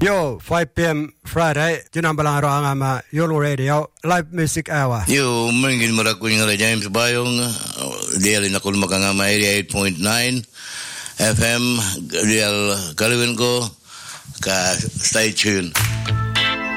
Yo, 5 p.m. Friday, Junambalaro Angama, Yolo Radio, Live Music Hour. Yo, mungkin merakuing oleh James Bayong, dia lina kulmakangama area 8.9 FM, dia Kalwin ko, ka stay tuned.